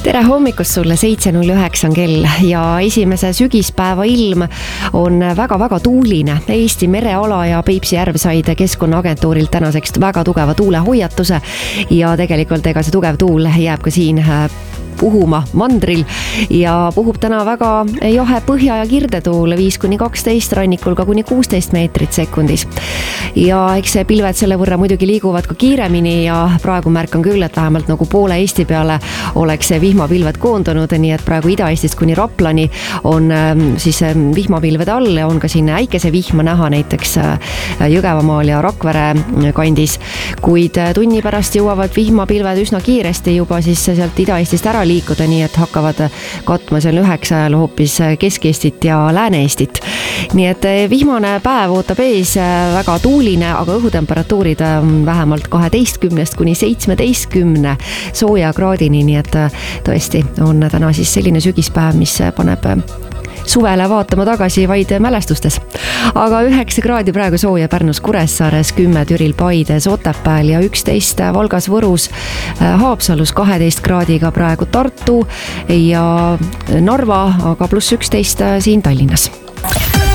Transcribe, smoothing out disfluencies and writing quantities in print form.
Tere hommikust sulle, 7.09 kell ja esimese sügispäeva ilm on väga-väga tuuline. Eesti mereala ja Peipsi järv said Keskkonnaagentuurilt tänaseks väga tugeva tuulehoiatuse ja tegelikult ega see tugev tuul jääb ka siin puhuma mandril ja puhub täna väga jahe põhja- ja kirdetuul 5-12, rannikul ka kuni 16 meetrit sekundis. Ja eks pilved selle võrra muidugi liiguvad ka kiiremini ja praegu märkan küll, et vähemalt nagu poole Eesti peale oleks vihmapilved koondunud, nii et praegu Ida-Eestist kuni Raplani on siis vihmapilvede all ja on ka siin äikesevihma näha näiteks Jõgevamaal ja Rakvere kandis, kuid tunni pärast jõuavad vihmapilved üsna kiiresti juba siis sealt Ida-Eestist ära liikuda, nii et hakkavad katma seal 9 ajal hoopis Kesk-Eestit ja Lääne-Eestit. Nii et vihmane päev ootab ees, väga tuuline, aga õhutemperatuurid vähemalt 12 kuni 17 sooja kraadini, nii et tõesti on täna siis selline sügispäev, mis paneb suvele vaatama tagasi vaid mälestustes. Aga 9 kraadi praegu sooja Pärnus, Kuressaares, 10 Türil, Paides, Otepääl ja 11 Valgas, Võrus, Haapsalus, 12 kraadiga praegu Tartu ja Narva, aga +11 siin Tallinnas.